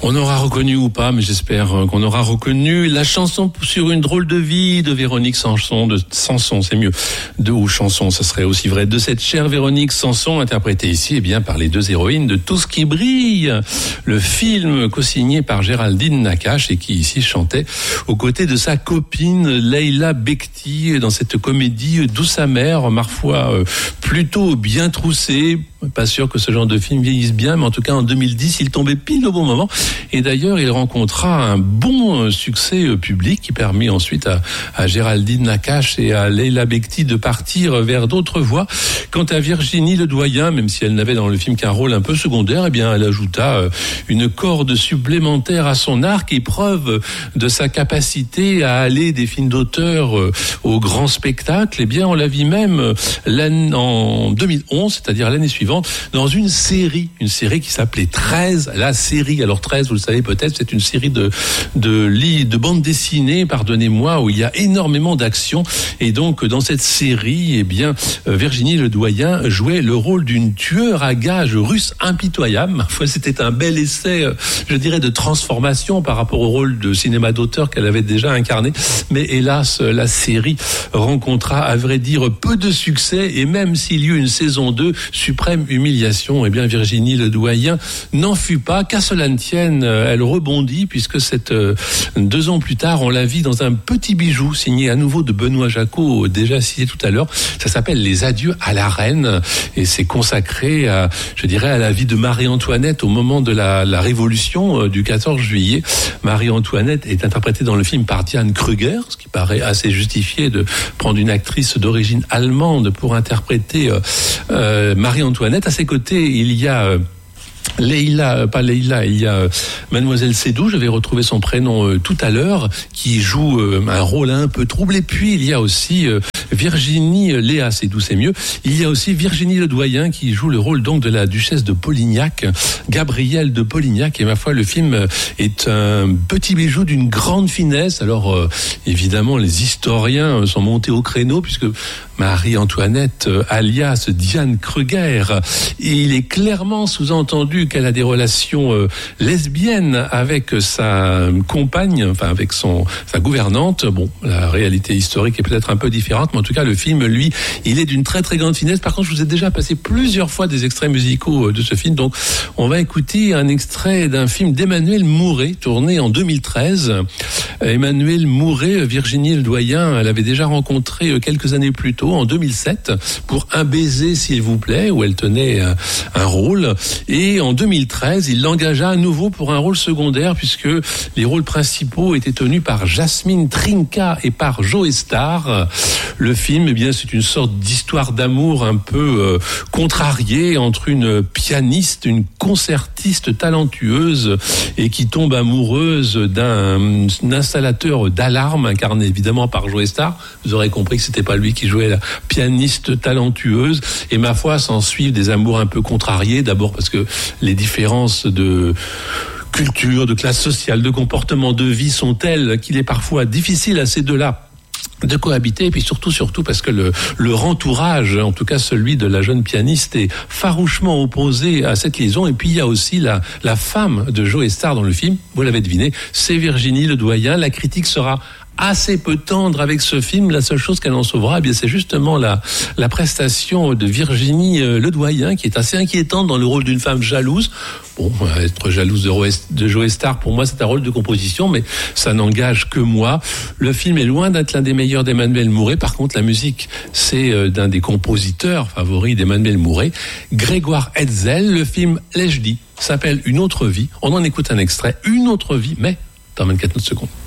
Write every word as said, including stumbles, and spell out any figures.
On aura reconnu ou pas, mais j'espère qu'on aura reconnu la chanson sur une drôle de vie de Véronique Sanson, de Sanson, c'est mieux, de ou chanson, ça serait aussi vrai, de cette chère Véronique Sanson, interprétée ici, eh bien, par les deux héroïnes de Tout ce qui brille, le film co-signé par Géraldine Nakache et qui ici chantait aux côtés de sa copine Leila Bekti dans cette comédie douce amère, parfois euh, plutôt bien troussée. Pas sûr que ce genre de film vieillisse bien, mais en tout cas en deux mille dix, il tombait pile au bon moment. Et d'ailleurs, il rencontra un bon succès public qui permit ensuite à, à Géraldine Nakache et à Leila Bekti de partir vers d'autres voies. Quant à Virginie Ledoyen, même si elle n'avait dans le film qu'un rôle un peu secondaire, eh bien, elle ajouta une corde supplémentaire à son arc et preuve de sa capacité à aller des films d'auteur au grand spectacle. Eh bien, on la vit même en deux mille onze, c'est-à-dire l'année suivante, dans une série, une série qui s'appelait treize, la série. Alors treize, vous le savez peut-être, c'est une série de de de bandes dessinées, pardonnez-moi, où il y a énormément d'action. Et donc dans cette série, eh bien Virginie Ledoyen jouait le rôle d'une tueur à gages russe impitoyable. Ma foi, c'était un bel essai, je dirais, de transformation par rapport au rôle de cinéma d'auteur qu'elle avait déjà incarné. Mais hélas, la série rencontra, à vrai dire, peu de succès. Et même s'il y eut une saison deux, suprême humiliation, eh bien Virginie Ledoyen n'en fut pas. Qu'à cela ne tienne, elle rebondit puisque cette, euh, deux ans plus tard, on la vit dans un petit bijou signé à nouveau de Benoît Jacot, déjà cité tout à l'heure. Ça s'appelle Les Adieux à la Reine et c'est consacré à, je dirais, à la vie de Marie-Antoinette au moment de la, la Révolution euh, du quatorze juillet. Marie-Antoinette est interprétée dans le film par Diane Kruger, ce qui paraît assez justifié de prendre une actrice d'origine allemande pour interpréter euh, euh, Marie-Antoinette. À ses côtés, il y a euh, Leila, pas Leila, il y a euh, Mademoiselle Sédou, je vais retrouver son prénom euh, tout à l'heure, qui joue euh, un rôle un peu trouble. Et puis, il y a aussi euh, Virginie, euh, Léa Sédou, c'est mieux. Il y a aussi Virginie Ledoyen qui joue le rôle donc de la duchesse de Polignac, Gabrielle de Polignac. Et ma foi, le film est un petit bijou d'une grande finesse. Alors, euh, évidemment, les historiens sont montés au créneau puisque Marie-Antoinette, euh, alias Diane Kruger, il est clairement sous-entendu qu'elle a des relations euh, lesbiennes avec sa compagne, enfin avec son sa gouvernante. Bon, la réalité historique est peut-être un peu différente, mais en tout cas, le film, lui, il est d'une très très grande finesse. Par contre, je vous ai déjà passé plusieurs fois des extraits musicaux de ce film, donc on va écouter un extrait d'un film d'Emmanuel Mouret, tourné en deux mille treize. Emmanuel Mouret, Virginie Ledoyen, elle avait déjà rencontré quelques années plus tôt, en deux mille sept, pour Un baiser s'il vous plaît, où elle tenait un, un rôle. Et en deux mille treize, il l'engagea à nouveau pour un rôle secondaire, puisque les rôles principaux étaient tenus par Jasmine Trinca et par Joe Star. Le film, eh bien, c'est une sorte d'histoire d'amour un peu euh, contrariée entre une pianiste, une concertiste talentueuse et qui tombe amoureuse d'un un installateur d'alarme incarné évidemment par Joe Star. Vous aurez compris que c'était pas lui qui jouait la pianiste talentueuse. Et ma foi, s'en suivent des amours un peu contrariés. D'abord parce que les différences de culture, de classe sociale, de comportement, de vie sont telles qu'il est parfois difficile à ces deux-là de cohabiter, et puis surtout, surtout parce que le, leur entourage, en tout cas celui de la jeune pianiste, est farouchement opposé à cette liaison. Et puis il y a aussi la, la femme de Joe Star dans le film, vous l'avez deviné, c'est Virginie Ledoyen. La critique sera assez peu tendre avec ce film. La seule chose qu'elle en sauvera, eh bien, c'est justement la, la prestation de Virginie Ledoyen, qui est assez inquiétante dans le rôle d'une femme jalouse. Bon, être jalouse de Joe Star, pour moi, c'est un rôle de composition, mais ça n'engage que moi. Le film est loin d'être l'un des meilleurs d'Emmanuel Mouret. Par contre, la musique, c'est d'un des compositeurs favoris d'Emmanuel Mouret, Grégoire Hetzel. Le film L'ai-je dit s'appelle Une autre vie. On en écoute un extrait. Une autre vie, mais dans vingt-quatre secondes.